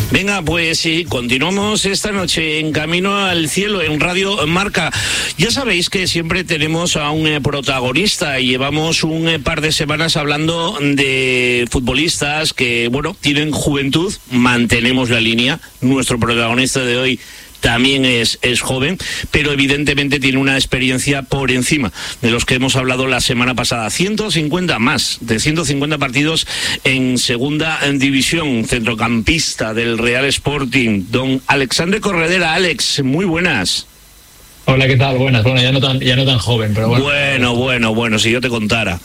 Venga, pues sí, continuamos esta noche en Camino al Cielo en Radio Marca. Ya sabéis que siempre tenemos a un protagonista y llevamos un par de semanas hablando de futbolistas que, bueno, tienen juventud, mantenemos la línea. Nuestro protagonista de hoy también es joven, pero evidentemente tiene una experiencia por encima de los que hemos hablado la semana pasada. 150 más, de 150 partidos en segunda división, centrocampista del Real Sporting, don Alexandre Corredera. Alex, muy buenas. Hola, ¿qué tal? Buenas. Bueno, ya no tan joven, pero bueno. Bueno, si yo te contara,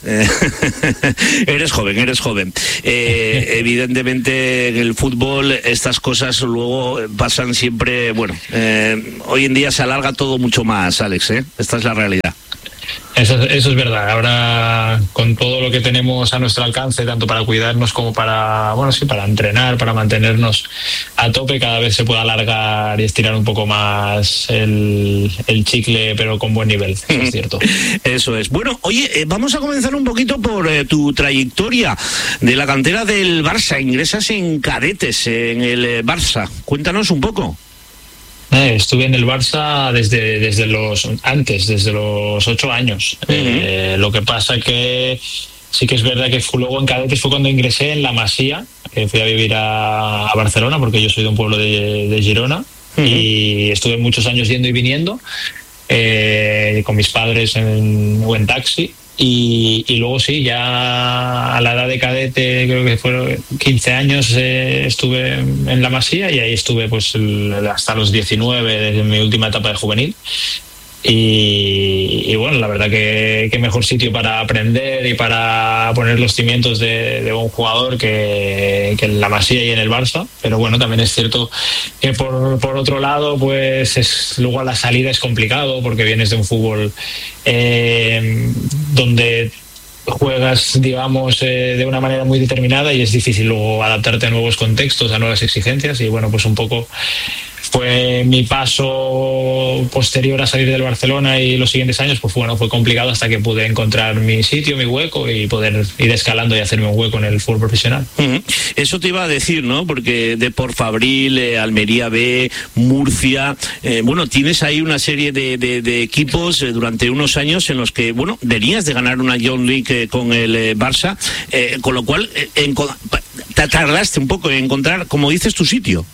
Eres joven. Evidentemente en el fútbol estas cosas luego pasan siempre, hoy en día se alarga todo mucho más, Alex, Esta es la realidad. Eso es verdad. Ahora, con todo lo que tenemos a nuestro alcance, tanto para cuidarnos como para entrenar, para mantenernos a tope, cada vez se puede alargar y estirar un poco más el chicle, pero con buen nivel, eso es cierto. Eso es. Bueno, oye, vamos a comenzar un poquito por tu trayectoria de la cantera del Barça. Ingresas en cadetes en el Barça. Cuéntanos un poco. Estuve en el Barça desde los 8 años. Lo que pasa que sí que es verdad que luego en cadetes fue cuando ingresé en la Masía, que fui a vivir a Barcelona, porque yo soy de un pueblo de Girona, y estuve muchos años yendo y viniendo con mis padres en taxi. Y luego sí, ya a la edad de cadete, creo que fueron 15 años, estuve en la Masía, y ahí estuve pues hasta los 19, desde mi última etapa de juvenil. Y bueno, la verdad que mejor sitio para aprender y para poner los cimientos de un jugador que en la Masía y en el Barça. Pero bueno, también es cierto que por otro lado, pues luego a la salida es complicado, porque vienes de un fútbol donde juegas, digamos, de una manera muy determinada, y es difícil luego adaptarte a nuevos contextos, a nuevas exigencias. Y bueno, pues un poco fue mi paso posterior a salir del Barcelona, y los siguientes años pues fue complicado hasta que pude encontrar mi sitio, mi hueco, y poder ir escalando y hacerme un hueco en el fútbol profesional. Eso te iba a decir, ¿no? Porque Depor Fabril, Almería B, Murcia, tienes ahí una serie de equipos durante unos años en los que, venías de ganar una Youth League con el Barça, con lo cual te tardaste un poco en encontrar, como dices, tu sitio.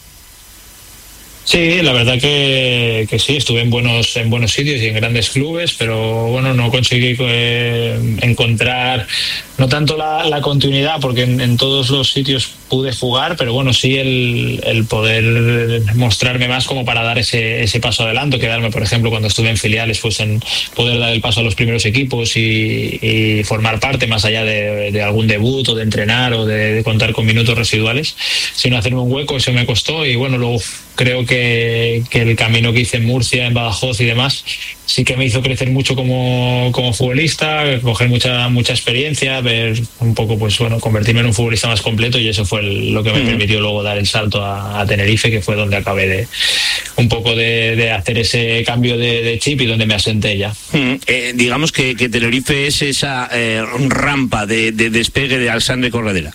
Sí, la verdad que sí, estuve en buenos sitios y en grandes clubes, pero no conseguí encontrar no tanto la continuidad, porque en todos los sitios pude jugar, pero sí el poder mostrarme más como para dar ese paso adelante, quedarme, por ejemplo, cuando estuve en filiales, pues en poder dar el paso a los primeros equipos y formar parte, más allá de algún debut o de entrenar o de contar con minutos residuales, sino hacerme un hueco. Eso me costó, y luego creo que el camino que hice en Murcia, en Badajoz y demás, sí que me hizo crecer mucho como futbolista, coger mucha experiencia, ver un poco, convertirme en un futbolista más completo, y eso fue lo que me permitió luego dar el salto a Tenerife, que fue donde acabé de hacer ese cambio de chip y donde me asenté ya. Digamos que Tenerife es esa rampa de despegue de Alexandre Corredera.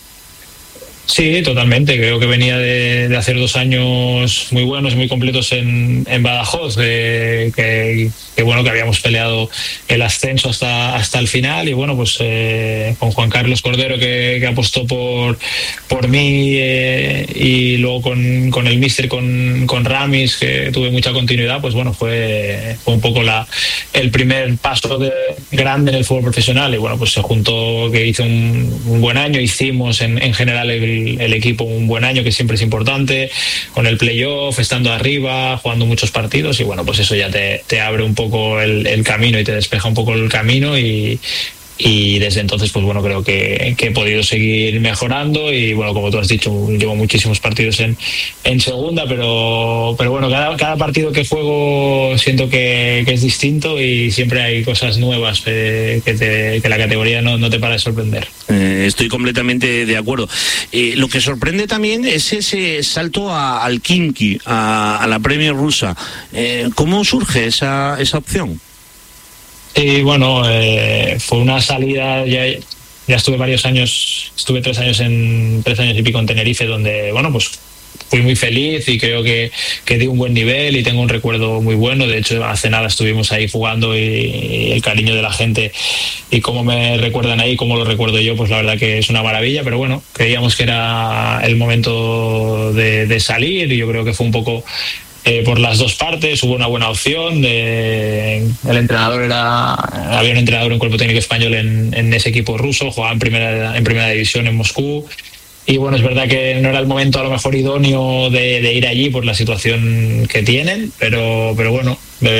Sí, totalmente. Creo que venía de hacer 2 años muy buenos, muy completos en Badajoz, que habíamos peleado el ascenso hasta el final, y con Juan Carlos Cordero, que apostó por mí, y luego con el míster, con Ramis, que tuve mucha continuidad, fue un poco el primer paso grande en el fútbol profesional. Y se juntó que hice un buen año, hicimos en general el equipo un buen año, que siempre es importante, con el playoff, estando arriba, jugando muchos partidos, y eso ya te abre un poco el camino y te despeja un poco el camino, y desde entonces creo que he podido seguir mejorando, y como tú has dicho, llevo muchísimos partidos en segunda, pero cada partido que juego siento que es distinto, y siempre hay cosas nuevas que la categoría no te para de sorprender. Estoy completamente de acuerdo. Lo que sorprende también es ese salto al Khimki, a la Premier rusa. ¿Cómo surge esa opción? Sí, fue una salida ya ya estuve varios años, estuve 3 años y pico en Tenerife, donde, bueno, pues fui muy feliz y creo que di un buen nivel y tengo un recuerdo muy bueno. De hecho, hace nada estuvimos ahí jugando y el cariño de la gente y cómo me recuerdan ahí, cómo lo recuerdo yo, pues la verdad que es una maravilla. Pero bueno, creíamos que era el momento de salir y yo creo que fue un poco por las dos partes. Hubo una buena opción. Había un entrenador en cuerpo técnico español en ese equipo ruso, jugaba en primera división en Moscú. Y bueno, es verdad que no era el momento a lo mejor idóneo de ir allí por la situación que tienen, pero bueno,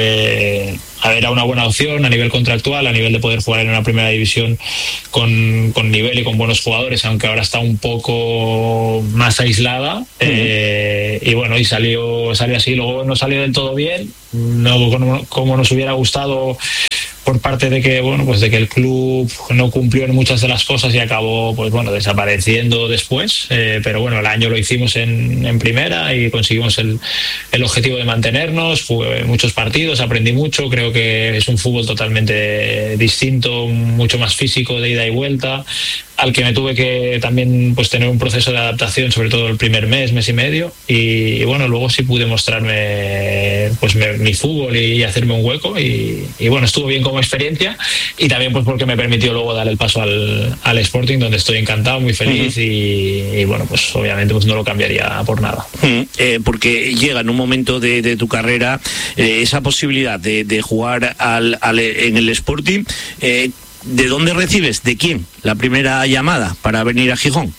era una buena opción a nivel contractual, a nivel de poder jugar en una primera división con nivel y con buenos jugadores, aunque ahora está un poco más aislada. Y bueno, y salió así. Luego no salió del todo bien, no como nos hubiera gustado, por parte de que, bueno, pues de que el club no cumplió en muchas de las cosas y acabó, pues bueno, desapareciendo después. Pero bueno, el año lo hicimos en primera y conseguimos el objetivo de mantenernos. Jugué muchos partidos, aprendí mucho. Creo que es un fútbol totalmente distinto, mucho más físico, de ida y vuelta, al que me tuve que también pues tener un proceso de adaptación, sobre todo el primer mes y medio. Y bueno, luego sí pude mostrarme pues mi fútbol y hacerme un hueco. Y bueno, estuvo bien como experiencia y también pues porque me permitió luego dar el paso al Sporting, donde estoy encantado, muy feliz. Y bueno, pues obviamente pues no lo cambiaría por nada. Porque llega en un momento de tu carrera esa posibilidad de jugar en el Sporting. ¿De dónde recibes? ¿De quién? La primera llamada para venir a Gijón.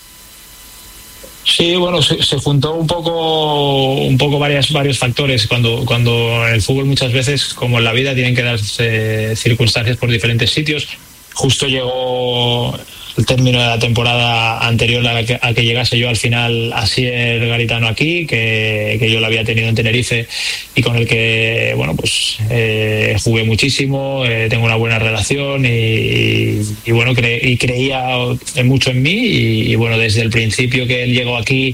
Sí, bueno, se juntó un poco varios factores. Cuando en el fútbol muchas veces, como en la vida, tienen que darse circunstancias por diferentes sitios. Justo llegó el término de la temporada anterior a que llegase yo al final Asier Garitano aquí, que yo lo había tenido en Tenerife y con el que, bueno, pues jugué muchísimo, tengo una buena relación y bueno, creía mucho en mí y bueno, desde el principio que él llegó aquí,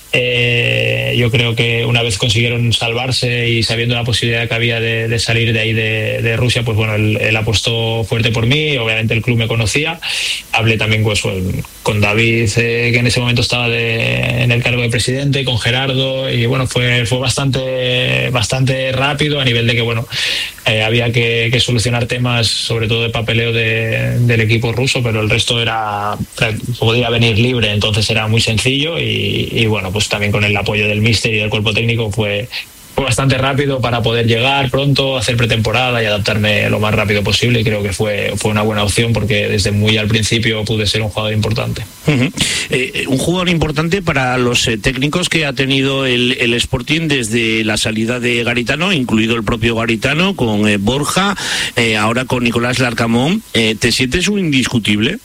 yo creo que una vez consiguieron salvarse y sabiendo la posibilidad que había de salir de ahí de Rusia, pues bueno, él apostó fuerte por mí. Obviamente el club me conocía. Hablé también pues con David, que en ese momento estaba en el cargo de presidente, con Gerardo, y bueno, fue bastante rápido, a nivel de que bueno, había que solucionar temas, sobre todo de papeleo del equipo ruso, pero el resto podía venir libre, entonces era muy sencillo y bueno, pues también con el apoyo del míster y del cuerpo técnico fue bastante rápido para poder llegar pronto, hacer pretemporada y adaptarme lo más rápido posible, y creo que fue una buena opción porque desde muy al principio pude ser un jugador importante. Un jugador importante para los técnicos que ha tenido el Sporting desde la salida de Garitano, incluido el propio Garitano, con Borja, ahora con Nicolás Larcamón. ¿Te sientes un indiscutible?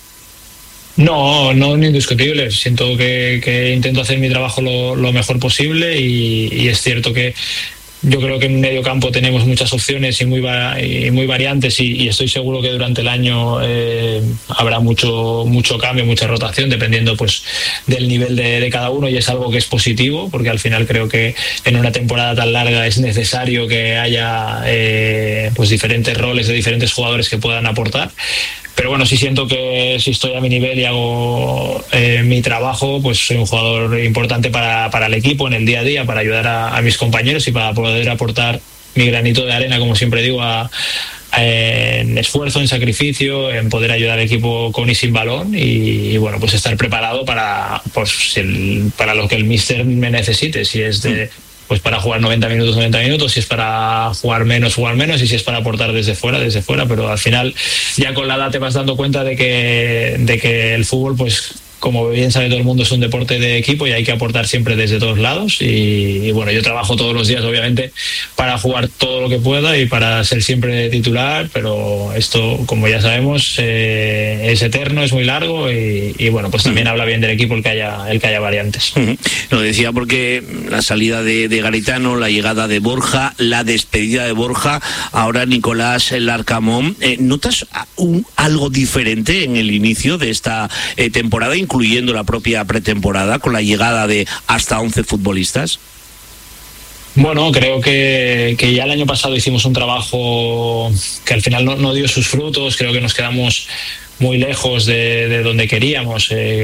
No indiscutible. Siento que intento hacer mi trabajo lo mejor posible y es cierto que yo creo que en medio campo tenemos muchas opciones y muy variantes y estoy seguro que durante el año habrá mucho cambio, mucha rotación, dependiendo pues del nivel de cada uno, y es algo que es positivo porque al final creo que en una temporada tan larga es necesario que haya pues diferentes roles de diferentes jugadores que puedan aportar. Pero bueno, sí siento que si estoy a mi nivel y hago mi trabajo, pues soy un jugador importante para el equipo en el día a día, para ayudar a mis compañeros y para poder aportar mi granito de arena, como siempre digo, en esfuerzo, en sacrificio, en poder ayudar al equipo con y sin balón y bueno, pues estar preparado para lo que el míster me necesite, si es pues para jugar 90 minutos, si es para jugar menos, y si es para aportar desde fuera, pero al final ya con la edad te vas dando cuenta de que el fútbol, pues como bien sabe todo el mundo, es un deporte de equipo y hay que aportar siempre desde todos lados y bueno, yo trabajo todos los días obviamente para jugar todo lo que pueda y para ser siempre titular, pero esto, como ya sabemos, es eterno, es muy largo y bueno, pues también habla bien del equipo el que haya variantes. Lo decía porque la salida de Garitano, la llegada de Borja, la despedida de Borja, ahora Nicolás Larcamón, ¿notas algo diferente en el inicio de esta temporada, incluyendo la propia pretemporada, con la llegada de hasta 11 futbolistas? Bueno, creo que ya el año pasado hicimos un trabajo que al final no dio sus frutos. Creo que nos quedamos muy lejos de donde queríamos,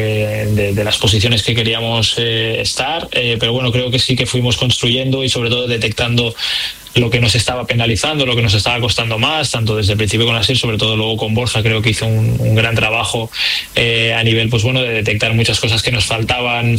de las posiciones que queríamos estar, pero bueno, creo que sí que fuimos construyendo y sobre todo detectando lo que nos estaba penalizando, lo que nos estaba costando más, tanto desde el principio con Asier, sobre todo luego con Borja, creo que hizo un gran trabajo a nivel, pues bueno, de detectar muchas cosas que nos faltaban,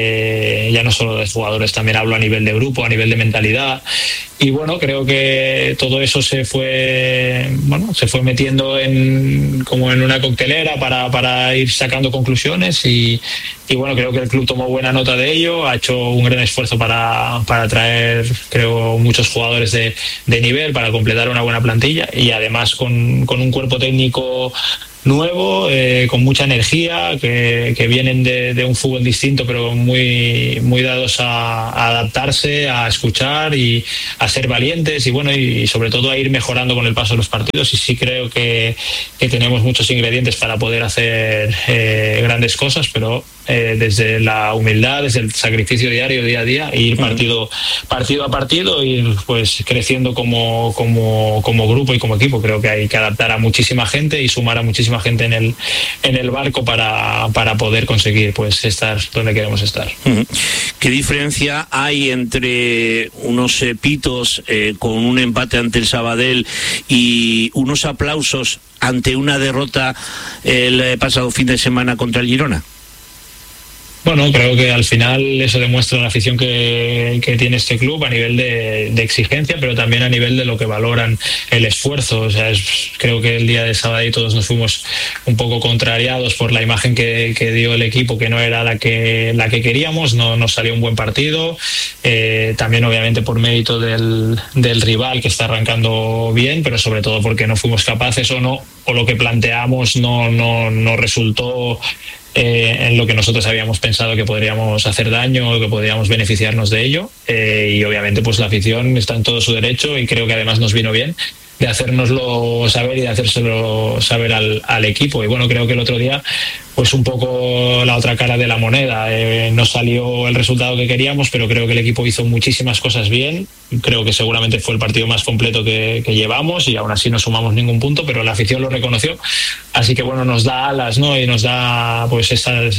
ya no solo de jugadores, también hablo a nivel de grupo, a nivel de mentalidad. Y bueno, creo que todo eso se fue metiendo como en una coctelera para ir sacando conclusiones y bueno, creo que el club tomó buena nota de ello, ha hecho un gran esfuerzo para traer, creo, muchos jugadores de nivel para completar una buena plantilla y además con un cuerpo técnico nuevo, con mucha energía, que vienen de un fútbol distinto, pero muy, muy dados a adaptarse, a escuchar y a ser valientes y bueno, y sobre todo a ir mejorando con el paso de los partidos. Y sí creo que tenemos muchos ingredientes para poder hacer grandes cosas, pero desde la humildad, desde el sacrificio diario, día a día, e ir partido a partido, ir pues creciendo como grupo y como equipo. Creo que hay que adaptar a muchísima gente y sumar a muchísima gente en el barco para poder conseguir pues estar donde queremos estar. ¿Qué diferencia hay entre unos pitos con un empate ante el Sabadell y unos aplausos ante una derrota el pasado fin de semana contra el Girona? Bueno, creo que al final eso demuestra la afición que tiene este club a nivel de exigencia, pero también a nivel de lo que valoran el esfuerzo. O sea, creo que el día de sábado todos nos fuimos un poco contrariados por la imagen que dio el equipo, que no era la que queríamos, no nos salió un buen partido. También obviamente por mérito del rival que está arrancando bien, pero sobre todo porque no fuimos capaces o lo que planteamos no resultó en lo que nosotros habíamos pensado que podríamos hacer daño o que podríamos beneficiarnos de ello, y obviamente pues la afición está en todo su derecho y creo que además nos vino bien de hacérnoslo saber y de hacérselo saber al equipo. Y bueno, creo que el otro día pues un poco la otra cara de la moneda, no salió el resultado que queríamos, pero creo que el equipo hizo muchísimas cosas bien. Creo que seguramente fue el partido más completo que llevamos y aún así no sumamos ningún punto, pero la afición lo reconoció, así que bueno, nos da alas, ¿no? Y nos da pues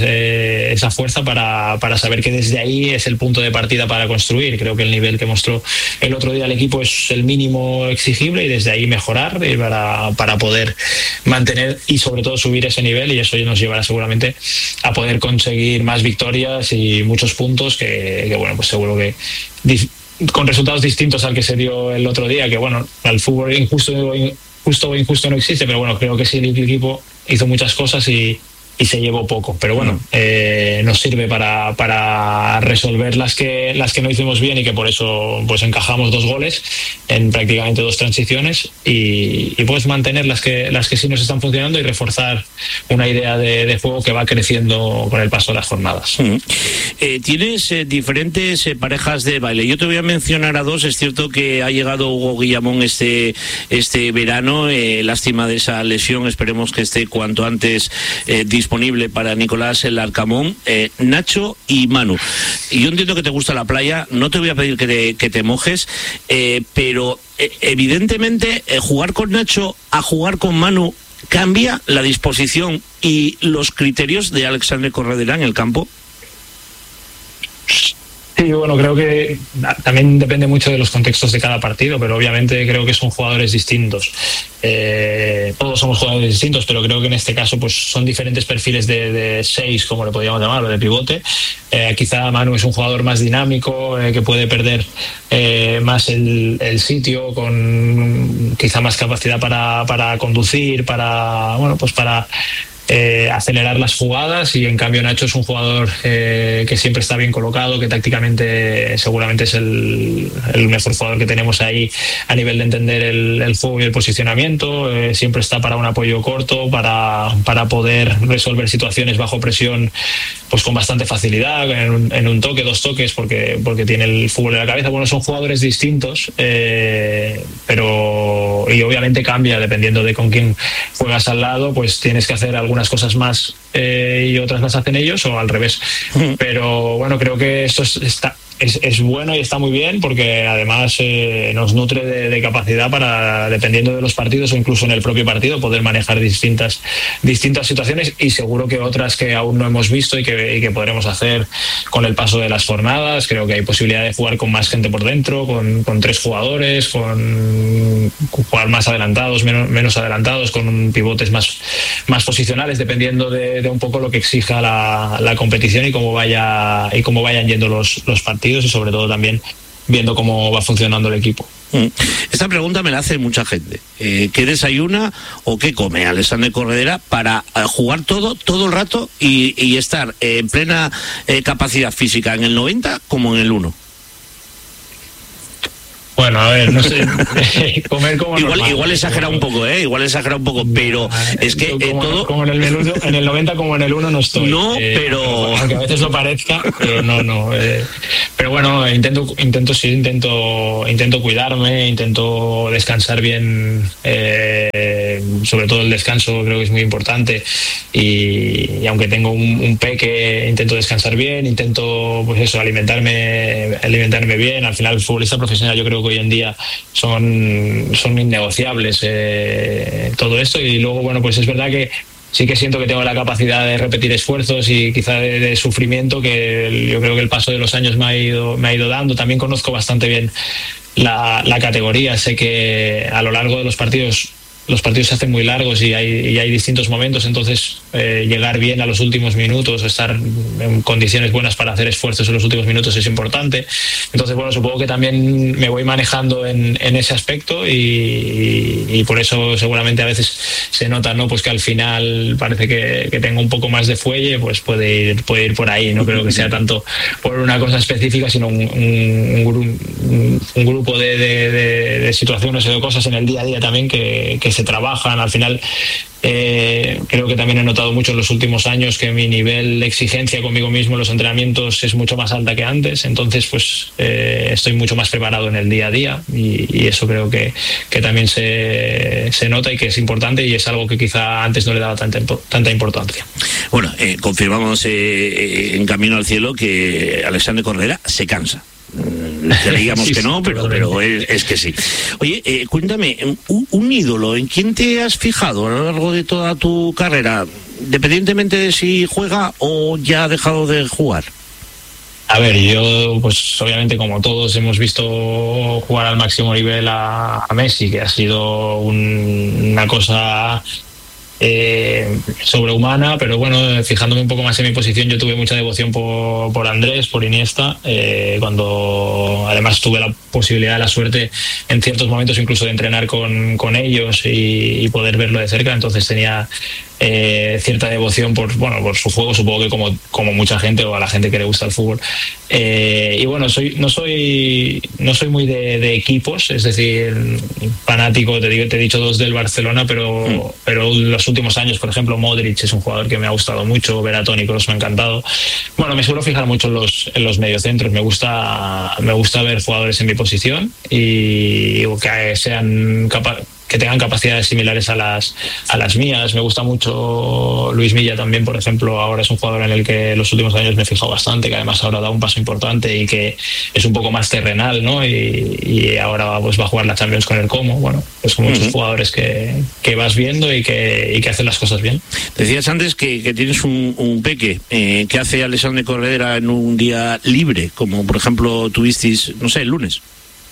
esa fuerza para saber que desde ahí es el punto de partida para construir. Creo que el nivel que mostró el otro día el equipo es el mínimo exigible y desde ahí mejorar para poder mantener y sobre todo subir ese nivel, y eso nos llevará seguramente a poder conseguir más victorias y muchos puntos que bueno, pues seguro que con resultados distintos al que se dio el otro día, que bueno, al fútbol justo o injusto no existe, pero bueno, creo que sí el equipo hizo muchas cosas y se llevó poco, pero bueno, nos sirve para resolver las que no hicimos bien y que por eso pues encajamos 2 goles en prácticamente 2 transiciones y pues mantener las que sí nos están funcionando y reforzar una idea de juego que va creciendo con el paso de las jornadas. Tienes diferentes parejas de baile. Yo te voy a mencionar a 2. Es cierto que ha llegado Hugo Guillamón este verano, lástima de esa lesión, esperemos que esté cuanto antes disponible para Nicolás el Arcamón. Nacho y Manu. Yo entiendo que te gusta la playa, no te voy a pedir que te mojes, pero evidentemente jugar con Nacho a jugar con Manu cambia la disposición y los criterios de Alexandre Corredera en el campo. Sí, bueno, creo que también depende mucho de los contextos de cada partido, pero obviamente creo que son jugadores distintos. Todos somos jugadores distintos, pero creo que en este caso pues son diferentes perfiles de 6, como le podríamos llamar, o de pivote. Quizá Manu es un jugador más dinámico, que puede perder más el sitio, con quizá más capacidad para conducir, para acelerar las jugadas, y en cambio Nacho es un jugador que siempre está bien colocado, que tácticamente seguramente es el mejor jugador que tenemos ahí a nivel de entender el juego y el posicionamiento. Siempre está para un apoyo corto, para poder resolver situaciones bajo presión pues con bastante facilidad, en un toque, 2 toques, porque tiene el fútbol en la cabeza. Bueno, son jugadores distintos, pero y obviamente cambia dependiendo de con quién juegas al lado, pues tienes que hacer algunas cosas más y otras las hacen ellos, o al revés. Pero bueno, creo que esto es bueno y está muy bien porque además nos nutre de capacidad para, dependiendo de los partidos o incluso en el propio partido, poder manejar distintas situaciones, y seguro que otras que aún no hemos visto y que podremos hacer con el paso de las jornadas. Creo que hay posibilidad de jugar con más gente por dentro, con 3 jugadores, con jugar más adelantados, menos adelantados, con pivotes más posicionales, dependiendo de un poco lo que exija la competición y cómo vayan yendo los partidos, y sobre todo también viendo cómo va funcionando el equipo. Esta pregunta me la hace mucha gente. ¿Qué desayuna o qué come Alexander Corredera para jugar todo el rato y estar en plena capacidad física en el 90 como en el 1? Bueno, a ver, no sé, comer como igual exagera un poco, pero es que todo... Como en el 90 como en el 1 no estoy. No, pero... Aunque a veces lo parezca, pero no. Pero bueno, intento cuidarme, intento descansar bien, sobre todo el descanso creo que es muy importante, y aunque tengo un peque, intento descansar bien, intento pues eso, alimentarme bien. Al final el futbolista profesional yo creo que hoy en día son innegociables todo esto, y luego bueno, pues es verdad que sí que siento que tengo la capacidad de repetir esfuerzos y quizá de sufrimiento que yo creo que el paso de los años me ha ido dando. También conozco bastante bien la categoría, sé que a lo largo de los partidos se hacen muy largos y hay distintos momentos, entonces llegar bien a los últimos minutos, estar en condiciones buenas para hacer esfuerzos en los últimos minutos es importante. Entonces bueno, supongo que también me voy manejando en ese aspecto, y por eso seguramente a veces se nota, ¿no? Pues que al final parece que tengo un poco más de fuelle, pues puede ir por ahí. No creo que sea tanto por una cosa específica, sino un grupo de situaciones o de cosas en el día a día también que se trabajan. Al final creo que también he notado mucho en los últimos años que mi nivel de exigencia conmigo mismo en los entrenamientos es mucho más alta que antes, entonces pues estoy mucho más preparado en el día a día, y eso creo que también se nota y que es importante, y es algo que quizá antes no le daba tanta importancia. Bueno, confirmamos en Camino al Cielo que Alexander Corredera se cansa. Que digamos sí, que no, pero es que sí. Oye, cuéntame, un ídolo, ¿en quién te has fijado a lo largo de toda tu carrera, independientemente de si juega o ya ha dejado de jugar? A ver, yo pues obviamente como todos hemos visto jugar al máximo nivel a Messi, que ha sido una cosa sobrehumana, pero bueno, fijándome un poco más en mi posición, yo tuve mucha devoción por Andrés, por Iniesta, cuando además tuve la posibilidad, la suerte en ciertos momentos incluso de entrenar con ellos y poder verlo de cerca, entonces tenía cierta devoción por su juego, supongo que como mucha gente, o a la gente que le gusta el fútbol. Y bueno, no soy muy de equipos, es decir, fanático, te he dicho 2 del Barcelona, pero los últimos años, por ejemplo, Modric es un jugador que me ha gustado mucho, ver a Toni Kroos me ha encantado. Bueno, me suelo fijar mucho en los mediocentros, me gusta ver jugadores en mi posición y que sean que tengan capacidades similares a las mías. Me gusta mucho Luis Milla también, por ejemplo. Ahora es un jugador en el que los últimos años me he fijado bastante, que además ahora da un paso importante y que es un poco más terrenal, ¿no? Y ahora pues va a jugar la Champions con el Como. Bueno, pues son muchos jugadores que vas viendo y que hacen las cosas bien. Decías antes que tienes un peque. ¿Qué hace Alexander Corredera en un día libre? Como por ejemplo tuvisteis, no sé, el lunes.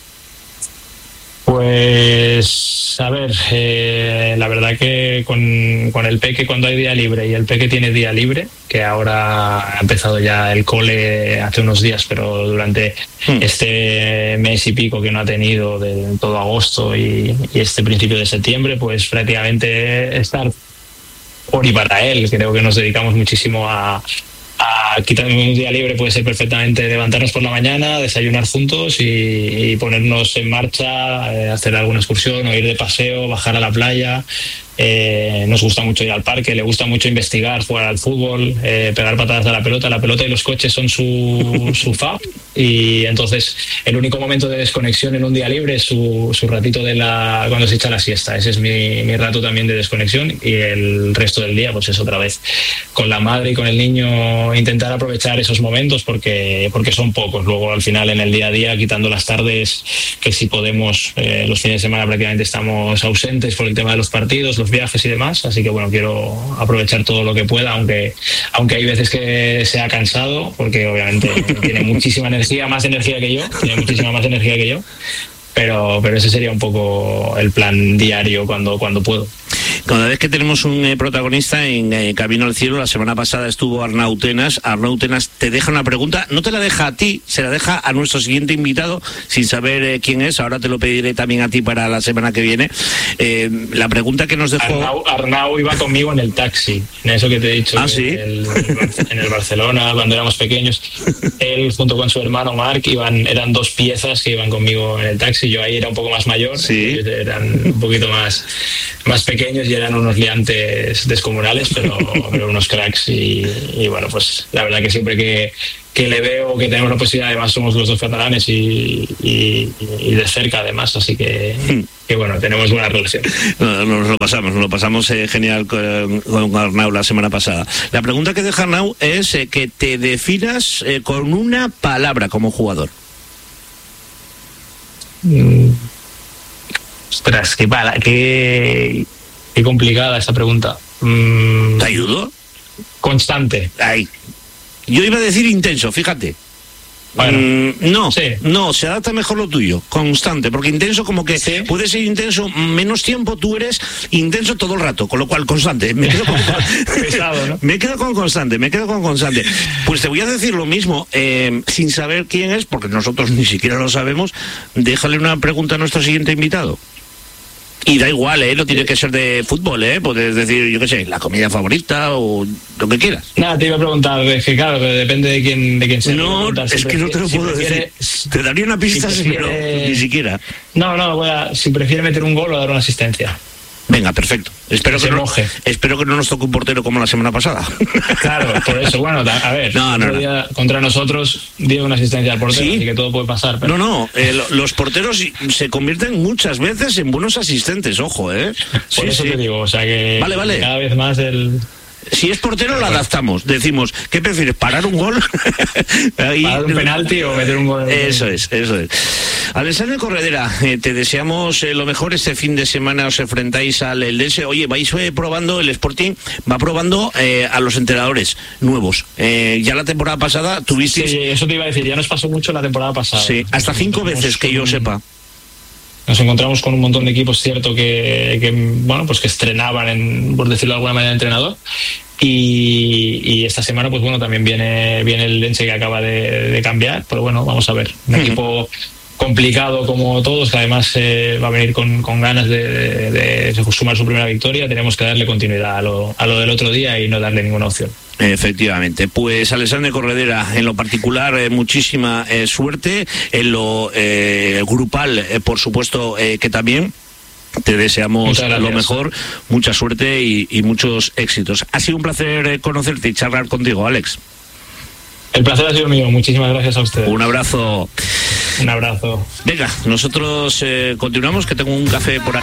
Pues a ver, la verdad que con el peque, cuando hay día libre y el peque tiene día libre, que ahora ha empezado ya el cole hace unos días, pero durante este mes y pico que no ha tenido, de todo agosto y este principio de septiembre, pues prácticamente estar por y para él. Creo que nos dedicamos muchísimo a quitarme un día libre, puede ser perfectamente levantarnos por la mañana, desayunar juntos y ponernos en marcha, hacer alguna excursión o ir de paseo, bajar a la playa. Nos gusta mucho ir al parque, le gusta mucho investigar, jugar al fútbol, pegar patadas a la pelota y los coches son su fab. y entonces el único momento de desconexión en un día libre es su ratito cuando se echa la siesta. Ese es mi rato también de desconexión, y el resto del día pues es otra vez con la madre y con el niño, intentar aprovechar esos momentos porque son pocos. Luego al final en el día a día, quitando las tardes, que si podemos, los fines de semana prácticamente estamos ausentes por el tema de los partidos, los viajes y demás, así que bueno, quiero aprovechar todo lo que pueda, aunque hay veces que sea cansado, porque obviamente tiene muchísima energía, más energía que yo, pero ese sería un poco el plan diario cuando puedo. Cada vez que tenemos un protagonista en Camino al Cielo, la semana pasada estuvo Arnau Tenas. Arnau Tenas te deja una pregunta, no te la deja a ti, se la deja a nuestro siguiente invitado, sin saber quién es. Ahora te lo pediré también a ti para la semana que viene. La pregunta que nos dejó... Arnau iba conmigo en el taxi, en eso que te he dicho. ¿Ah, sí? En el Barcelona, cuando éramos pequeños. Él junto con su hermano Marc eran dos piezas que iban conmigo en el taxi. Yo ahí era un poco más mayor, sí. Ellos eran un poquito más pequeños y eran unos liantes descomunales, pero unos cracks, y bueno, pues la verdad que siempre que le veo, que tenemos la posibilidad, además somos los dos catalanes y de cerca además, así que bueno, tenemos buena relación. Nos lo pasamos genial con Arnau la semana pasada. La pregunta que deja Arnau es que te definas con una palabra como jugador. Ostras, qué complicada esta pregunta. ¿Te ayudo? Constante. Ay. Yo iba a decir intenso, fíjate. Bueno, no, se adapta mejor lo tuyo, constante, porque intenso como que ¿sí? Puede ser intenso menos tiempo, tú eres intenso todo el rato, con lo cual constante. Pesado, ¿no? Me quedo con constante. Pues te voy a decir lo mismo, sin saber quién es, porque nosotros ni siquiera lo sabemos. Déjale una pregunta a nuestro siguiente invitado. Y da igual, no tiene que ser de fútbol, puedes decir, yo qué sé, la comida favorita o lo que quieras. Nada, te iba a preguntar, es que claro, depende de quién sea. No, es que no te lo puedo decir. Te daría una pista, pero ni siquiera. No, si prefiere meter un gol o dar una asistencia. Venga, perfecto. Espero que no nos toque un portero como la semana pasada. Claro, por eso, bueno, a ver, día contra nosotros dio una asistencia al portero, ¿sí? Así que todo puede pasar. Pero... los porteros se convierten muchas veces en buenos asistentes, ojo, Por eso te digo, o sea que vale. Cada vez más Si es portero lo adaptamos, decimos, ¿qué prefieres? ¿Parar un gol? ¿Parar un penalti o meter un gol? Eso es. Alexandre Corredera, te deseamos lo mejor. Este fin de semana os enfrentáis al Eldense. Oye, vais probando, el Sporting va probando a los entrenadores nuevos. Ya la temporada pasada tuvisteis... Sí, eso te iba a decir, ya nos pasó mucho la temporada pasada. Sí, hasta 5 veces que yo sepa. Nos encontramos con un montón de equipos, cierto, que bueno, pues que estrenaban, por decirlo de alguna manera, entrenador. Y esta semana, pues bueno, también viene el Eldense, que acaba de cambiar, pero bueno, vamos a ver. Un equipo complicado como todos, que además va a venir con ganas de sumar su primera victoria. Tenemos que darle continuidad a lo del otro día y no darle ninguna opción. Efectivamente. Pues Alexandre Corredera, en lo particular, muchísima suerte. En lo grupal, por supuesto, que también. Te deseamos lo mejor, mucha suerte y muchos éxitos. Ha sido un placer conocerte y charlar contigo, Alex. El placer ha sido mío. Muchísimas gracias a ustedes. Un abrazo. Un abrazo. Venga, nosotros continuamos, que tengo un café por aquí.